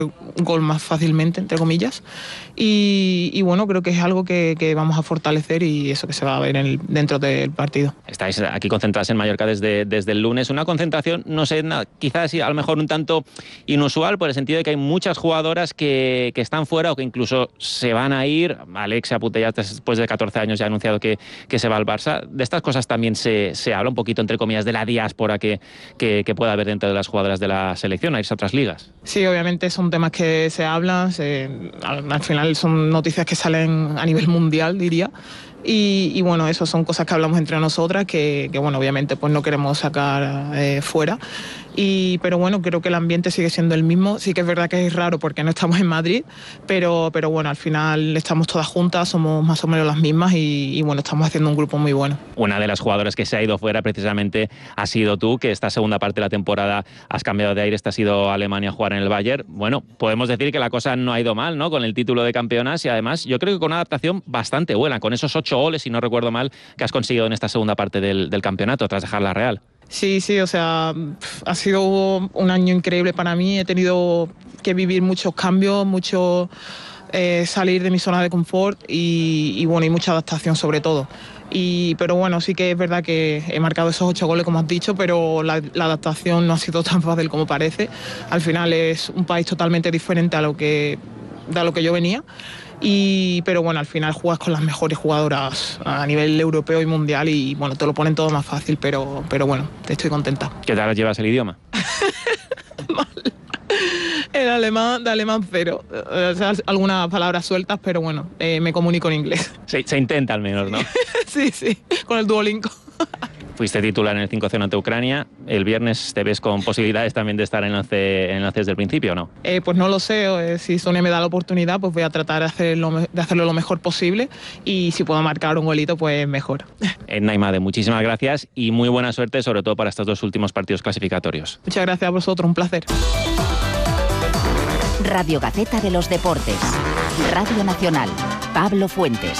un gol más fácilmente, entre comillas, y bueno, creo que es algo que vamos a fortalecer y eso que se va a ver dentro del partido. Estáis aquí concentrados en Mallorca desde el lunes, una concentración, no sé, quizás a lo mejor un tanto inusual, por el sentido de que hay muchas jugadoras que están fuera o que incluso se van a ir. Alexia Putellas, después de 14 años, ya ha anunciado que se va al Barça. De estas cosas también se habla un poquito, entre comillas, de la diáspora que pueda haber dentro de las jugadoras de la selección, a irse a otras ligas. Sí, obviamente son temas que se hablan, al final son noticias que salen a nivel mundial, diría. Y bueno, eso son cosas que hablamos entre nosotras que bueno, obviamente pues no queremos sacar fuera. Pero bueno, creo que el ambiente sigue siendo el mismo. Sí que es verdad que es raro porque no estamos en Madrid, pero bueno, al final estamos todas juntas, somos más o menos las mismas y bueno, estamos haciendo un grupo muy bueno. Una de las jugadoras que se ha ido fuera precisamente ha sido tú, que esta segunda parte de la temporada has cambiado de aire, te has ido a Alemania a jugar en el Bayern. Bueno, podemos decir que la cosa no ha ido mal, ¿no? Con el título de campeonas y además yo creo que con una adaptación bastante buena, con esos 8 goles, si no recuerdo mal, que has conseguido en esta segunda parte del campeonato tras dejar la Real. Sí, o sea, ha sido un año increíble para mí. He tenido que vivir muchos cambios, salir de mi zona de confort y bueno, y mucha adaptación sobre todo. Pero bueno, sí que es verdad que he marcado esos 8 goles, como has dicho, pero la adaptación no ha sido tan fácil como parece. Al final es un país totalmente diferente a lo que yo venía. Pero bueno, al final juegas con las mejores jugadoras a nivel europeo y mundial y bueno, te lo ponen todo más fácil, pero bueno, estoy contenta. ¿Qué tal llevas el idioma? Mal. En alemán, de alemán cero. O sea, algunas palabras sueltas, pero bueno, me comunico en inglés. Se intenta al menos, ¿no? Sí, con el Duolingo. Fuiste titular en el 5-0 ante Ucrania. ¿El viernes te ves con posibilidades también de estar en enlace desde el principio o no? Pues no lo sé. Si Sonia me da la oportunidad, pues voy a tratar de hacerlo lo mejor posible y si puedo marcar un golito, pues mejor. Edna Imade, muchísimas gracias y muy buena suerte, sobre todo para estos 2 últimos partidos clasificatorios. Muchas gracias a vosotros, un placer. Radio Gaceta de los Deportes. Radio Nacional. Pablo Fuentes.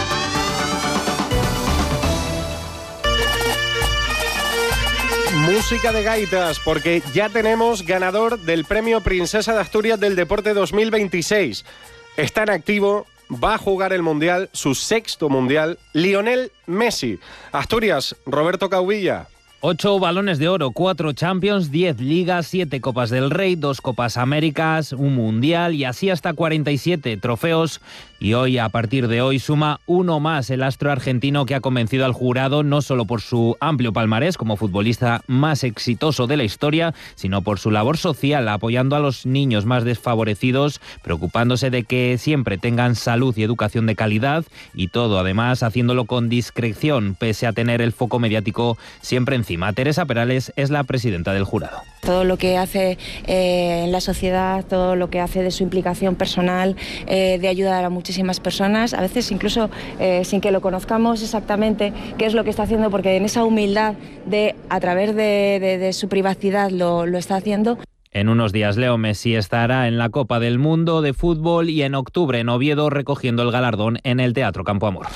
Música de gaitas, porque ya tenemos ganador del Premio Princesa de Asturias del Deporte 2026. Está en activo, va a jugar el Mundial, su 6º Mundial, Lionel Messi. Asturias, Roberto Caubilla. 8 balones de oro, 4 Champions, 10 Ligas, 7 Copas del Rey, 2 Copas Américas, un Mundial y así hasta 47 trofeos. Y hoy, a partir de hoy, suma uno más el astro argentino que ha convencido al jurado no solo por su amplio palmarés como futbolista más exitoso de la historia, sino por su labor social apoyando a los niños más desfavorecidos, preocupándose de que siempre tengan salud y educación de calidad y todo, además, haciéndolo con discreción, pese a tener el foco mediático siempre encima. Teresa Perales es la presidenta del jurado. Todo lo que hace en la sociedad, todo lo que hace de su implicación personal, de ayudar a muchísimas personas, a veces incluso sin que lo conozcamos exactamente qué es lo que está haciendo, porque en esa humildad a través de su privacidad lo está haciendo. En unos días Leo Messi estará en la Copa del Mundo de Fútbol y en octubre en Oviedo recogiendo el galardón en el Teatro Campo Amor.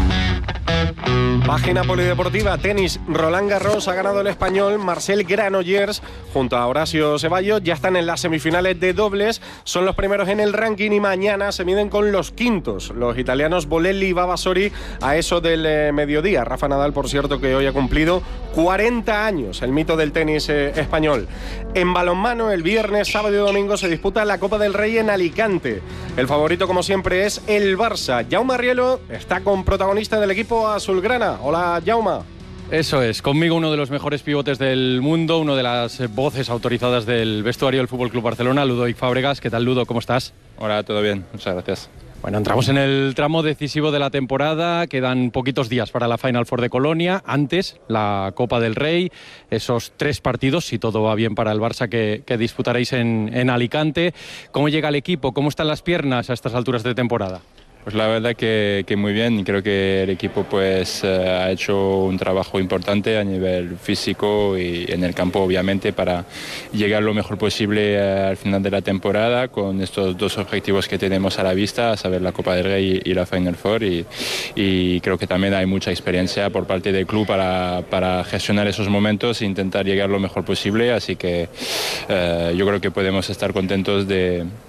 Página polideportiva, tenis, Roland Garros ha ganado el español Marcel Granollers junto a Horacio Ceballos, ya están en las semifinales de dobles, son los primeros en el ranking y mañana se miden con los quintos, los italianos Bolelli y Vavasori a eso del mediodía. Rafa Nadal, por cierto, que hoy ha cumplido 40 años, el mito del tenis español. En balonmano, el viernes, sábado y domingo se disputa la Copa del Rey en Alicante. El favorito, como siempre, es el Barça. Jaume Arrielo está con protagonista del equipo azulgrana. Hola, Jaume. Eso es, conmigo uno de los mejores pivotes del mundo, uno de las voces autorizadas del vestuario del Fútbol Club Barcelona, Ludovic Fábregas. ¿Qué tal, Ludo? ¿Cómo estás? Hola, todo bien, muchas gracias. Bueno, entramos en el tramo decisivo de la temporada, quedan poquitos días para la Final Four de Colonia, antes la Copa del Rey, esos 3 partidos, si todo va bien para el Barça, que disputaréis en Alicante. ¿Cómo llega el equipo? ¿Cómo están las piernas a estas alturas de temporada? Pues la verdad que muy bien, creo que el equipo pues ha hecho un trabajo importante a nivel físico y en el campo obviamente para llegar lo mejor posible al final de la temporada con estos dos objetivos que tenemos a la vista, a saber la Copa del Rey y la Final Four y creo que también hay mucha experiencia por parte del club para gestionar esos momentos e intentar llegar lo mejor posible, así que yo creo que podemos estar contentos de